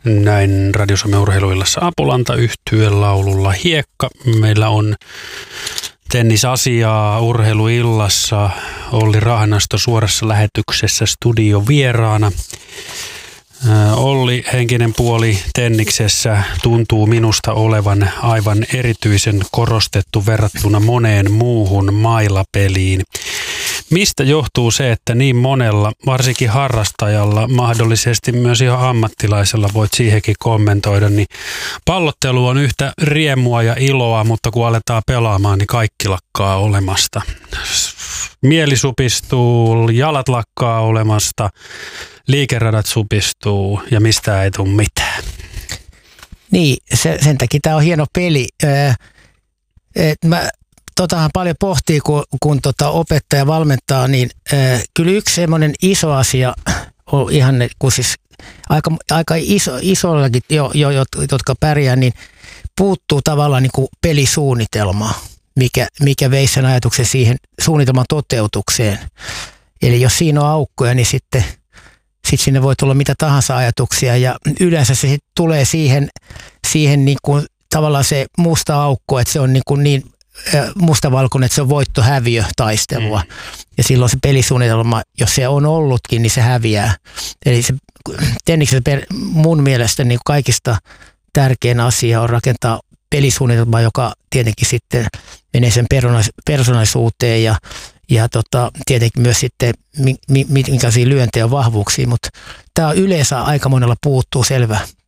Näin Radio Suomen urheiluillassa Apulanta yhtyeen laululla Hiekka. Meillä on tennisasiaa urheiluillassa. Olli Rahnasto suorassa lähetyksessä studiovieraana. Olli, henkinen puoli tenniksessä tuntuu minusta olevan aivan erityisen korostettu verrattuna moneen muuhun mailapeliin. Mistä johtuu se, että niin monella, varsinkin harrastajalla, mahdollisesti myös ihan ammattilaisella, voit siihenkin kommentoida, niin pallottelu on yhtä riemua ja iloa, mutta kun aletaan pelaamaan, niin kaikki lakkaa olemasta. Mieli supistuu, jalat lakkaa olemasta, liikeradat supistuu ja mistään ei tule mitään. Niin, sen takia tämä on hieno peli. Totahan paljon pohtii, kun opettaja valmentaa, niin kyllä yksi semmoinen iso asia on ihan, kun siis aika isollakin, jotka pärjää, niin puuttuu tavallaan niin kuin pelisuunnitelmaa, mikä veisi sen ajatuksen siihen suunnitelman toteutukseen. Eli jos siinä on aukkoja, niin sitten sinne voi tulla mitä tahansa ajatuksia ja yleensä se sitten tulee siihen niin kuin tavallaan se musta aukko, että se on niin mustavalkoinen, että se on voitto-häviö-taistelua. Ja silloin se pelisuunnitelma, jos se on ollutkin, niin se häviää. Eli se tenniksessä mun mielestä niin kaikista tärkein asia on rakentaa pelisuunnitelma, joka tietenkin sitten menee sen persoonallisuuteen ja tietenkin myös sitten minkälaisia lyöntejä ja vahvuuksia, mutta tämä yleensä aika monella puuttuu selvä